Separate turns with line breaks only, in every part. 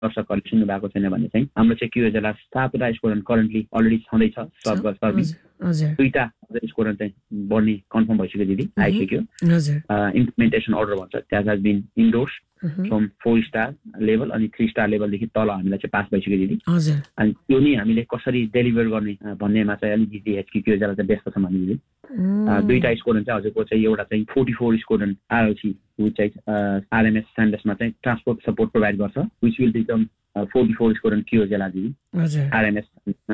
दर्शकहरूले सुन्नु भएको छैन भने चाहिँ हाम्रो चाहिँ क्युएजएलआर 7वटा स्क्वाड्रन करेन्टली अलरेडी छँदैछ सर्भिस 2टा स्क्वाड्रन चाहिँ बढ्ने कन्फर्म भइसक्यो दिदी आइसक्यो इम्प्लिमेन्टेसन अर्डर भन्छ that has been endorse from 4 star level अनि 3 स्टार लेभलदेखि तल हामीलाई चाहिँ पास भइसक्यो दिदी अनि त्यो नि हामीले कसरी डेलिभर गर्ने भन्नेमा चाहिँ अलिकति DHQ क्युएजएलआर चाहिँ व्यस्त छ भने दिदी 2टा स्क्वाड्रन चाहिँ हजुरको चाहिँ एउटा चाहिँ 44 स्क्वाड्रन RLC which चाहिँ RMS Sanders-मा चाहिँ ट्रान्सपोर्ट सपोर्ट प्रोभाइड गर्छ which will become 44 स्क्वाड्रन क्युएजएलआर दिदी RMS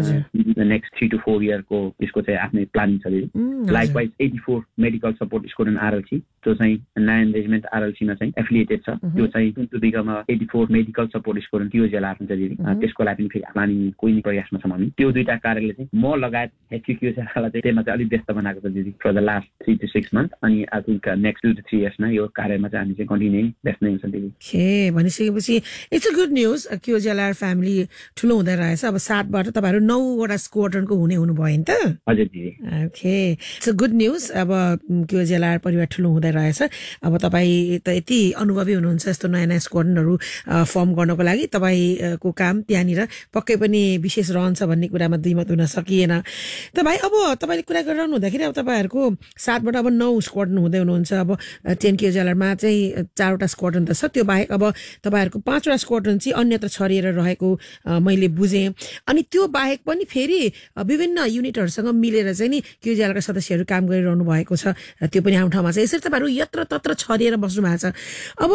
the next 3 to 4 year को त्यसको चाहिँ आफ्नै प्लानिङ छ दिदी likewise 84 medical support squadron RLC त्यो चाहिँ नायन रेजिमेन्ट RLC मा चाहिँ एफिलिएटेड छ त्यो चाहिँ to become 84 medical support squadron क्युएजएलआर हुन्छ दिदी त्यसको लागि पनि फेरि प्लानिङ कोही नि प्रयासमा छ हामी त्यो 2टा कार्यले चाहिँ म लगायत HQ क्युएजएलआरलाई चाहिँ त्यसमा चाहिँ अलिक व्यस्त बनाएको छ दिदी for the last 3 to 6 months अनि I think next 2 to 3 years मा यो कार्यमा चाहिँ हामी चाहिँ कन्टिन्यू व्यस्त नै हुन्छ दिदी
के भनिसकेपछि it's a good news क्युएजएलआर family ठुलो हुँदै रहेछ अब 7बाट तपाईहरु 9वटा स्क्वाड्रनको हुनु भयो नि त
हजुर दिदी
okay it's a good news अब क्युएजएलआर परिवार ठुलो हुँदै रहेछ अब तपाई त यति अनुभवी हुनुहुन्छ यस्तो नयाँ स्क्वाड्रनहरु फर्म गर्नको लागि तपाईको काम त्यहाँनिर पक्कै पनि विशेष रहन्छ भन्ने कुरामा दुईमत हुन सकिएन त भाइ अब तपाईले कुरा गरिरहनु हुँदाखेरि अब तपाईहरुको 7बाट अब 9 स्क्वाड्रन हुँदै हुनुहुन्छ अब 10 क्युएजएलआर मा चाहिँ 4वटा स्क्वाड्रन त छ त्यो बाहेक अब तपाईहरुको 5वटा स्क्वाड्रन चाहिँ अन्यत्र छरिएर रहेको मैले बुझे अनि त्यो बाहेक पनि फेरि विभिन्न युनिटहरुसँग मिलेर चाहिँ नि क्युएजएलआरका सदस्यहरु काम गरिरहनु भएको छ त्यो पनि आफ्नो ठाउँमा छ यसरी तपाईहरु यत्र तत्र छरिएर बस्नु भएको छ अब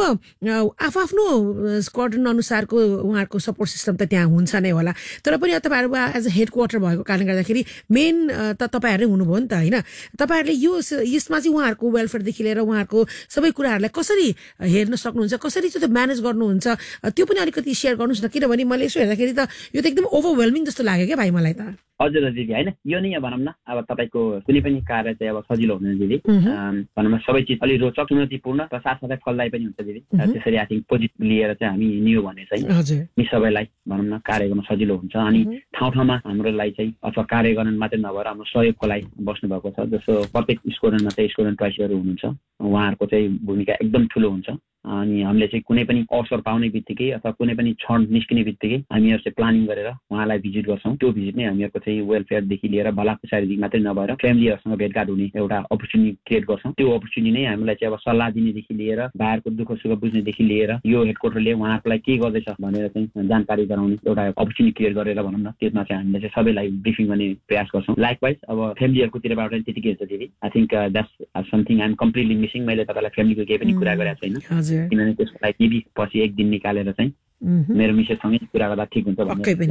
आफ्नो स्क्वाड्रन अनुसारको उहाँहरुको सपोर्ट सिस्टम त त्यहाँ हुन्छ नै होला तर पनि तपाईहरु एज अ हेडक्वार्टर भएको कारणले गर्दाखेरि मेन त तपाईहरुले हुनुभयो नि त हैन तपाईहरुले यसमा चाहिँ उहाँहरुको वेलफेयर देखि लिएर उहाँहरुको सबै कुराहरुलाई कसरी हेर्न सक्नुहुन्छ कसरी चाहिँ त्यो म्यानेज गर्नुहुन्छ त्यो पनि अलिकति शेयर गर्नुस् न किनभने मैले यसो हेर्दाखेरि त यो त एकदम ओभरवेल्मिङ जस्तो लाग्यो के भाइ मलाई त
हजुर दिदी हैन यो नै भनौं न अब तपाईको कुनै पनि कार्य चाहिँ अब सजिलो हुँदैन दिदी भनौं न सबै चिज अलि रोचक चुनौतीपूर्ण र साथसाथै फलदायी पनि हुन्छ दिदी त्यसरी आई थिंक पोजिटिभ लिएर चाहिँ हामी नियो भने चाहिँ नि सबैलाई भनौं न कार्य गर्न सजिलो हुन्छ अनि ठाउँमा हाम्रोलाई चाहिँ अथवा कार्य गर्न मात्रै नभएर हाम्रो सहयोगको लागि बस्नु भएको छ जस्तो प्रत्येक स्क्वाड्रनमा चाहिँ स्क्वाड्रन ट्वाइसहरु हुनुहुन्छ उहाँहरुको चाहिँ भूमिका एकदम ठूलो हुन्छ अनि हामीले चाहिँ कुनै पनि अवसर पाउने बित्तिकै अथवा कुनै पनि क्षण निस्किने बित्तिकै हामीहरु चाहिँ प्लानिङ गरेर उहाँलाई भिजिट गर्छौं त्यो भिजिट नै हामीहरुको चाहिँ वेलफेयर देखि लिएर भलाकुसारीदेखि मात्रै नभएर फ्यामिलीहरुसँग भेटघाट हुने एउटा अपर्च्युनिटी क्रिएट गर्छौं त्यो अपर्च्युनिटी नै हामीलाई चाहिँ अब सल्लाह दिनेदेखि लिएर बाहिरको दुःख सुख बुझ्नेदेखि लिएर यो हेडक्वार्टरले उहाँहरुलाई के गर्दैछ भनेर चाहिँ जानकारी गराउने एउटा अपर्च्युनिटी क्रिएट गरेर भनौं न त्यसमा चाहिँ हामीले चाहिँ सबैलाई ब्रिफिङ गर्ने प्रयास गर्छौं लाइकवाइज अब फ्यामिलीहरुको तिरबाट पनि त्यतिकै हुन्छ दिदी I think that's something I am completely missing मैले तपाईलाई फ्यामिलीको केही पनि कुरा गरेको छैन किनभने त्यसको लागि टिभी पछि एक दिन निकालेर चाहिँ मेरो मिसेससँगै कुरा गर्दा ठिक हुन्छ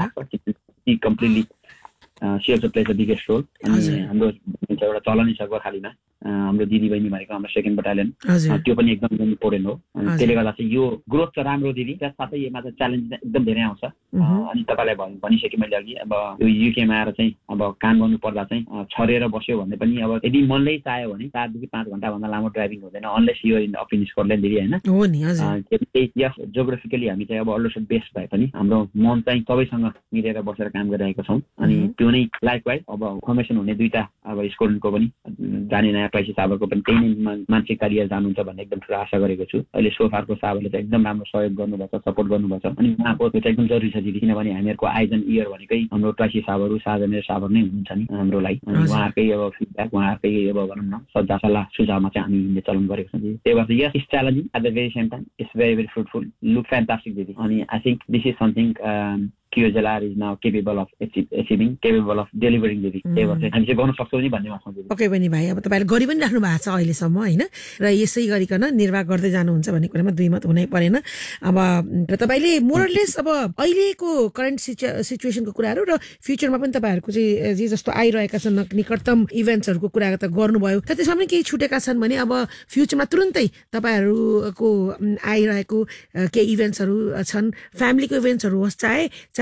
भन्ने completely she also plays the biggest role अनि हाम्रो एउटा चलनै छ गोर्खालीमा हाम्रो दिदी बहिनी भनेको हाम्रो सेकेन्ड बटालियन त्यो पनि एकदम इम्पोर्टेन्ट हो अनि त्यसले गर्दा चाहिँ यो ग्रोथ छ राम्रो दिदी साथै यसमा चाहिँ च्यालेन्ज एकदम धेरै आउँछ अनि तपाईलाई भनिसके मैले अघि अब यो युकेमा आएर चाहिँ अब काम गर्नु पर्दा चाहिँ छरेर बस्यो भने पनि अब यदि मनले चाह्यो भने 4 देखि 5 घण्टा भन्दा लामो ड्राइभिङ हुँदैन unless you in up in Scotland दिदी हैन
हो नि हजुर
यस जियोग्राफिकली हामी चाहिँ अब अल्सो बेस भए पनि हाम्रो मन चाहिँ सबैसँग मिलेर बसेर काम गरिरहेको छौं अनि त्यो नै लाइकवाइज अब फर्मेसन हुने 2टा अब स्टुडेन्टको पनि जाने नयाँ क्राइसिस साबरको पनि त्यही नै मानसिक कार्य जानुहुन्छ भन्ने एकदम ठूलो आशा गरेको छु अहिले सोफारको साबरले चाहिँ एकदम राम्रो सहयोग गर्नुभएको छ सपोर्ट गर्नुभएको छ अनि उहाँको त्यो चाहिँ एकदम जरुरी छ दिदी किनभने हामीहरुको आइजन इयर भनेकै हाम्रो क्राइसिस साबरहरु साझा साबर नै हुनुहुन्छ नि हाम्रो लागि अनि उहाँकै अब फिडब्याक उहाँकै अब भनौं न सल्लाह सल्लाह सुझावमा चाहिँ हामीले चलन गरेको छौं दिदी त्यही भएर यस is challenging at the very same time it's very fruitful look fantastic दिदी अनि I think this is something QSLR is now capable of achieving, capable of delivering the हामी चाहिँ गर्न सक्छौं नि भन्ने मान्छे दिदी
ओके पनि भाइ अब तपाईले गरि पनि राख्नु भएको छ अहिले सम्म हैन र यसै गरिकन निर्वाह गर्दै जानुहुन्छ भन्ने कुरामा दुईमत हुनै परेन अब तपाईले मोरलेस अब अहिलेको करेन्ट सिचुएसनको कुराहरु र फ्युचरमा पनि तपाईहरुको चाहिँ जे जस्तो आइरहेका छन् निकटतम इभेन्ट्सहरुको कुरा त गर्नुभयो र त्यसमा पनि केही छुटेका छन् भने अब फ्युचरमा तुरुन्तै तपाईहरुको आइरहेको केही इभेन्ट्सहरु छन् फ्यामिलीको इभेन्ट्सहरु होस् चाहे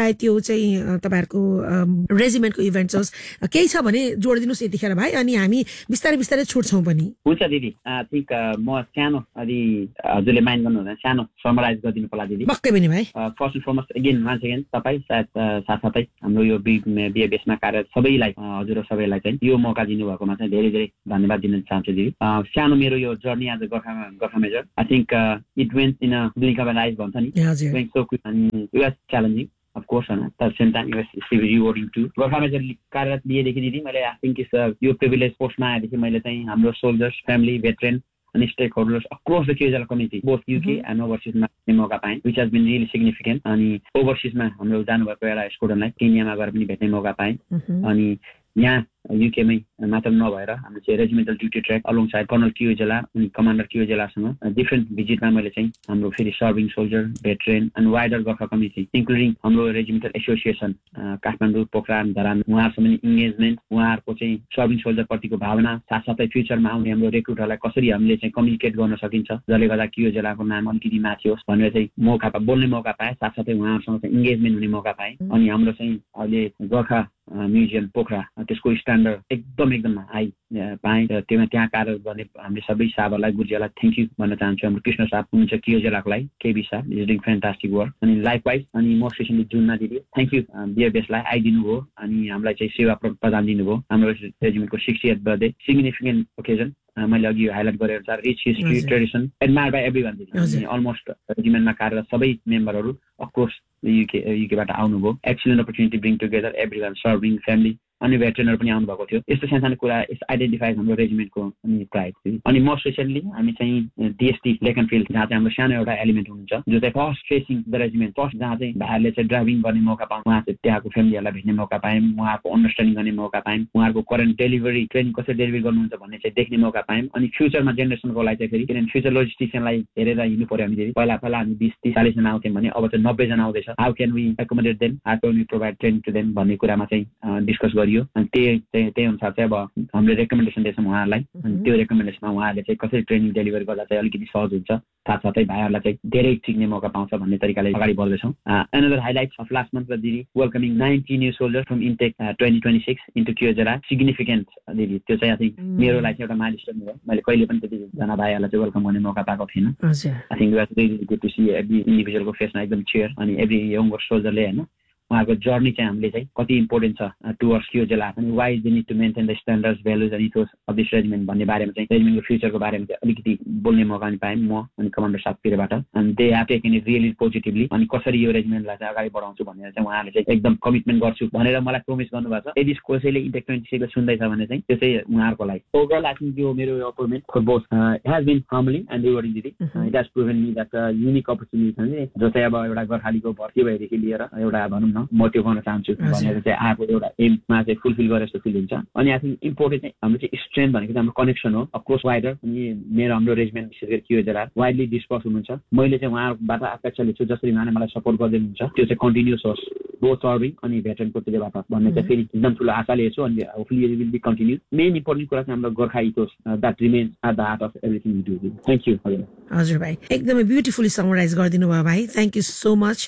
चाहे त्यो चाहिँ तपाईँहरूको रेजिमेन्टको इभेन्ट्स होस् केही छ भने जोडिदिनुहोस् यतिखेर भाइ अनि हामी बिस्तारै बिस्तारै छुट्छौँ पनि।
हुन्छ दिदी, आई थिङ्क म सानो अलि हजुरले माइन्ड गर्नु हुँदैन सानो समराइज गरिदिनु पर्ला दिदी।
पक्कै पनि भाइ।
First and foremost again once again तपाईँ साथसाथै हाम्रो यो बिएबीएसमा कार्यरत सबैलाई हजुर सबैलाई चाहिँ यो मौका दिनुभएकोमा चाहिँ धेरै धेरै धन्यवाद दिन चाहन्छु दिदी। सानो मेरो यो जर्नी आज Gorkha major I think it went in a blink of an आइज भन्छ नि, वेन्ट सो क्विक अनि it was challenging of course at the same time it was rewarding too. Gorkha major कार्यरत लिएदेखि दिदी मैले आई थिङ्क यो प्रिभिलेज पोस्टमा आएदेखि मैले चाहिँ हाम्रो soldiers family veteran and stakeholders across the KZL community, both UK and overseas ma mauka paएँ, which has been really significant. अनि overseas मा हाम्रो जानुभएको एउटा स्टुडेन्टलाई केन्यामा गएर पनि भेट्ने मौका पाएँ अनि यहाँ UK मै मात्र नभएर हाम्रो चाहिँ regimental duty track along side colonel Q जेला अनि कमान्डर क्यु जेलासँग डिफ्रेन्ट भिजिटमा मैले चाहिँ हाम्रो फेरि serving soldier veteran and wider Gorkha community including हाम्रो रेजिमेन्टल एसोसिएसन काठमाडौँ पोखरान धरान उहाँहरूसँग इङ्गेजमेन्ट उहाँहरूको चाहिँ सर्भिङ सोल्जरप्रतिको भावना साथसाथै फ्युचरमा आउने हाम्रो रिक्रुटरलाई कसरी हामीले चाहिँ कम्युनिकेट गर्न सकिन्छ जसले गर्दा क्यु जेलाको नाम अलिकति माथि होस् भनेर चाहिँ मौका बोल्ने मौका पाएँ साथसाथै उहाँहरूसँग चाहिँ इङ्गेजमेन्ट हुने मौका पाएँ अनि हाम्रो चाहिँ अहिले गोर्खा म्युजियम पोखरा त्यसको स्ट्यान्डर्ड एकदम हाई पाएँ र त्यहाँ कार्य गर्ने हामीले सबै साहबहरूलाई गुरुजीलाई थ्याङ्क यू भन्न चाहन्छु। हाम्रो कृष्ण साहब हुनुहुन्छ क्यु जेलाको लागि केबी साहब इज डुइङ फ्यान्टास्टिक वर्क अनि लाइफ वाइज अनि मोस्ट रिसेन्टली जुनमा दिदी थ्याङ्क यू बिएबीएसलाई आइदिनु भयो अनि हामीलाई चाहिँ सेवा प्रदान दिनुभयो। हाम्रो रेजिमेन्टको 60th बर्थडे सिग्निफिकेन्ट ओकेजन मैले अघि हाइलाइट गरेर छ rich history tradition admire by every one almost रेजिमेन्टमा कार्यरत सबै मेम्बरहरू अफकोर्स युकेबाट आउनुभयो। Excellent opportunity bring together every one serving family अनि भेटरेनहरू पनि आउनुभएको थियो। यस्तो सानो कुरा आइडेन्टिफाइज हाम्रो रेजिमेन्टको अनि प्राइड अनि मोस्ट रिसेन्टली हामी चाहिँ डिएसटी लेक एन्ड फिल्ड जहाँ चाहिँ हाम्रो सानो एउटा एलिमेन्ट हुनुहुन्छ जो चाहिँ first facing the regiment first जहाँ चाहिँ भाइहरूले चाहिँ ड्राइभिङ गर्ने मौका पाउँ उहाँ चाहिँ त्यहाँको फ्यामिलीहरूलाई भेट्ने मौका पायौँ उहाँको अन्डरस्ट्यान्डिङ गर्ने मौका पायौँ उहाँहरूको करेन्ट डेलिभरी ट्रेनिङ कसरी डेलिभरी गर्नुहुन्छ भन्ने चाहिँ देख्ने मौका पायौँ अनि फ्युचरमा जेनेरेसनको लागि चाहिँ फेरि किनभने फ्युचर लोजिस्टिसियनलाई हेरेर हिँड्नु पऱ्यो हामीले पहिला हामी 20-30 जना आउँथ्यौँ भने अब चाहिँ 90 जना आउँदैछ। How can we accommodate them how can we provide training to them भन्ने कुरामा चाहिँ डिस्कस गरियो अनि त्यही अनुसार चाहिँ अब हामीले रेकमेन्डेसन दिएछौँ उहाँहरूलाई अनि त्यो रेकमेन्डेसनमा उहाँहरूले चाहिँ कसरी ट्रेनिङ डेलिभरी गर्दा चाहिँ अलिकति सहज हुन्छ साथसाथै भाइहरूलाई चाहिँ धेरै सिक्ने मौका पाउँछ भन्ने तरिकाले अगाडि बढ्दैछौँ। Another highlights of last month दिदी welcoming 19 new soldier from intake 2026 into क्युजेला significant दिदी त्यो चाहिँ आई थिङ्क मेरो लागि चाहिँ एउटा माइलस्टोन हो। मैले कहिले पनि त्यतिजना भाइहरूलाई चाहिँ वेलकम गर्ने मौका पाएको थिएन। I think was really good to see every इन्डिभिजुअलको फेसमा एकदम चेयर अनि एभ्री यङ्गर सोल्जरले होइन उहाँको जर्नी चाहिँ हामीले चाहिँ कति इम्पोर्टेन्ट छ टुवर्ड्स क्युजेला अनि why they need to maintain the standards values and ethos of this regiment भन्ने बारेमा चाहिँ रेजिमेन्टको फ्युचरको बारेमा चाहिँ अलिकति बोल्ने मौका पनि पायौँ म अनि कमान्डर साहबतिरबाट अनि they have taken it really positively अनि कसरी यो रेजिमेन्टलाई चाहिँ अगाडि बढाउँछु भनेर चाहिँ उहाँहरूले चाहिँ एकदम कमिटमेन्ट गर्छु भनेर मलाई प्रोमिस गर्नुभएको छ। यदि कसैले इन्टेक 26 सुन्दैछ भने चाहिँ त्यो चाहिँ उहाँहरूको लागि ओभरअल आई थिङ्क यो मेरो appointment for both has been humbling and rewarding दिदी it has proven me that unique opportunity छ नि जो चाहिँ अब एउटा गोर्खालीको भर्ती भएदेखि लिएर एउटा भनौँ न मोटिभ गर्न चाहन्छु भनेर चाहिँ आएको एउटा एममा चाहिँ फुलफिल गरे जस्तो फिल हुन्छ। अनि आई थिङ्क इम्पोर्टेन्ट चाहिँ हाम्रो चाहिँ स्ट्रेन्थ भनेको चाहिँ हाम्रो कनेक्सन हो अफकोर्स वाइडर अनि मेरो हाम्रो रेजिमेन्ट विशेष गरी क्युजेला वाइडली डिस्पर्स हुनुहुन्छ। मैले चाहिँ उहाँहरूबाट अपेक्षा लिन्छु जसरी उहाँले मलाई सपोर्ट गर्दै हुनुहुन्छ त्यो चाहिँ कन्टिन्युस होस् बोथ सर्भिङ अनि भेटरेनको त्यसबाट भन्ने चाहिँ फेरि एकदम ठुलो आशाले हेर्छु अनि hopefully it will be continue. Main important कुरा चाहिँ हाम्रो Gorkha ethos that remains at the heart of everything we do. Thank you हजुर भाइ
एकदमै ब्युटिफुली समराइज गरिदिनु भयो भाइ थ्याङ्क यू सो मच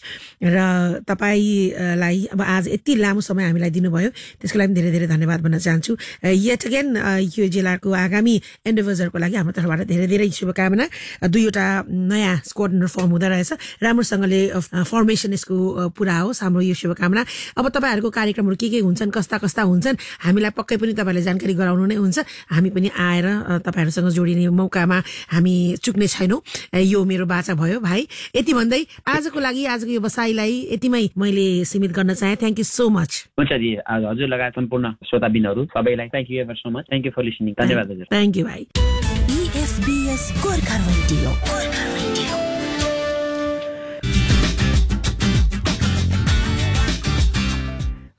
र तपाईँलाई अब आज यति लामो समय हामीलाई दिनुभयो त्यसको लागि धेरै धेरै धन्यवाद भन्न चाहन्छु। येट अगेन यो जिल्लाको आगामी एन्डेभर्सहरूको लागि हाम्रो तर्फबाट धेरै धेरै शुभकामना। 2वटा नयाँ स्क्वाड्रन फर्म हुँदो रहेछ राम्रोसँगले फर्मेसन यसको पुरा होस् हाम्रो यो शुभकामना। अब तपाईँहरूको कार्यक्रमहरू के हुन्छन् कस्ता कस्ता हुन्छन् हामीलाई पक्कै पनि तपाईँले जानकारी गराउनु नै हुन्छ। हामी पनि आएर तपाईँहरूसँग जोडिने मौकामा हामी चुक्ने छैनौँ। यो मेरो बाचा भयो भाइ। यति भन्दै आजको लागि आजको यो बसाइलाई यतिमै मैले सीमित गर्न चाहे। Thank you so much.
हुन्छ जी हजुर लगायत सम्पूर्ण श्रोताबिनहरू सबैलाई thank you ever so much. Thank you for listening. धन्यवाद हजुर।
थ्याङ्क यू भाइ।
EFBS Gorkha radio.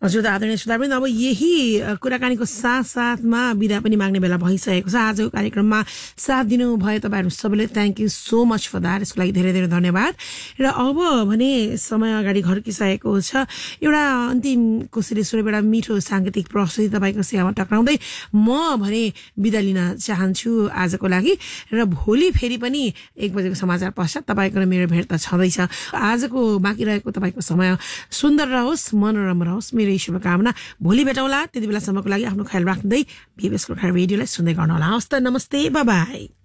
हजुर त आदरणीय सुधारबिन अब यही कुराकानीको साथमा बिदा पनि माग्ने बेला भइसकेको छ। आजको कार्यक्रममा साथ दिनुभयो तपाईँहरू सबैले, thank you so much for that. यसको लागि धेरै धेरै धन्यवाद। र अब भने समय अगाडि घर्किसकेको छ। एउटा अन्तिम कोसिली स्वरूप एउटा मिठो साङ्गीतिक प्रस्तुति तपाईँको सेवामा टक्राउँदै म भने बिदा लिन चाहन्छु आजको लागि। र भोलि फेरि पनि 1 बजेको समाचार पश्चात तपाईँको र मेरो भेट त छँदैछ। आजको बाँकी रहेको तपाईँको समय सुन्दर रहोस्, मनोरम रहोस्, मेरो शुभकामना। भोलि भेटौँला, त्यति बेलासम्मको लागि आफ्नो ख्याल राख्दै VBS गोर्खा रेडियोलाई सुन्दै गर्नुहोला। हवस् त, नमस्ते, बाई बाई।